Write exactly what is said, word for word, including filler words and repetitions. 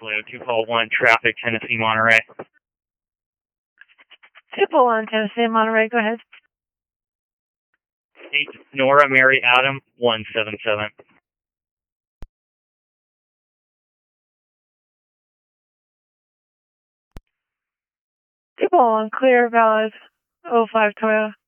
Flu, two call one, traffic, Tennessee, Monterey. two call one, Tennessee, Monterey, go ahead. eight, Nora, Mary, Adam, one seven seven. two call one, clear, valid, oh five Toyota.